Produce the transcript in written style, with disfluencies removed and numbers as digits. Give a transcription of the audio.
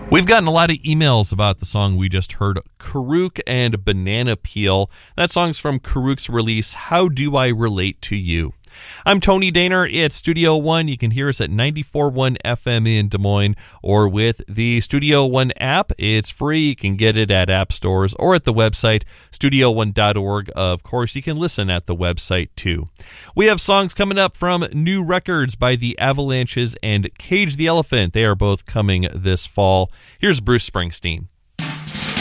We've gotten a lot of emails about the song we just heard, Karuk and Banana Peel. That song's from Karuk's release, How Do I Relate to You? I'm Tony Daner. It's Studio One. You can hear us at 94.1 FM in Des Moines or with the Studio One app. It's free. You can get it at app stores or at the website, studio1.org. Of course, you can listen at the website too. We have songs coming up from new records by the Avalanches and Cage the Elephant. They are both coming this fall. Here's Bruce Springsteen.